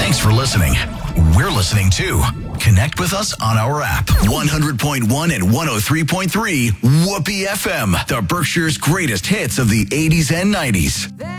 Thanks for listening. We're listening too. Connect with us on our app. 100.1 and 103.3 Whoopee FM. The Berkshire's greatest hits of the 80s and 90s.